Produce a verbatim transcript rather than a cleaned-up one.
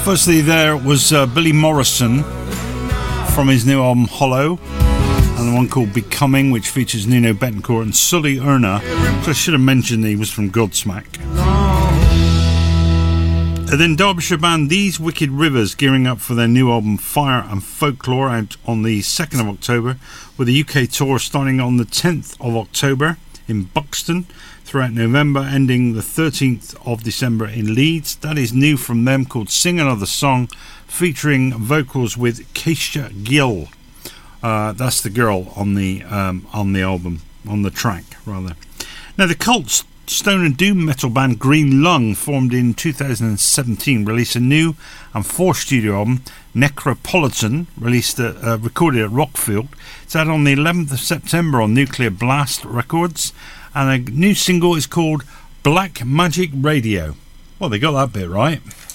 Firstly, there was uh, Billy Morrison from his new album Hollow, and the one called Becoming, which features Nuno Bettencourt and Sully Erna, which I should have mentioned he was from Godsmack. And then Derbyshire band These Wicked Rivers gearing up for their new album Fire and Folklore, out on the second of October, with a U K tour starting on the tenth of October in Buxton, throughout November, ending the thirteenth of December in Leeds. That is new from them, called Sing Another Song, featuring vocals with Keisha Gill. Uh, that's the girl on the um, on the album, on the track rather. Now, the cult stone and doom metal band Green Lung, formed in two thousand seventeen, released a new and four studio album, Necropolitan, released at, uh, recorded at Rockfield. It's out on the eleventh of September on Nuclear Blast Records, and a new single is called Black Magic Radio. Well, they got that bit right.